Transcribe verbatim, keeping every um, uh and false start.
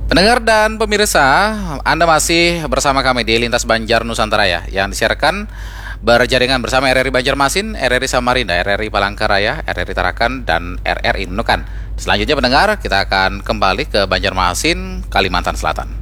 Pendengar dan pemirsa, Anda masih bersama kami di Lintas Banjar Nusantara ya, yang disiarkan berjaringan bersama R R I Banjarmasin, R R I Samarinda, R R I Palangkaraya, R R I Tarakan, dan R R I Nunukan. Selanjutnya pendengar, kita akan kembali ke Banjarmasin, Kalimantan Selatan.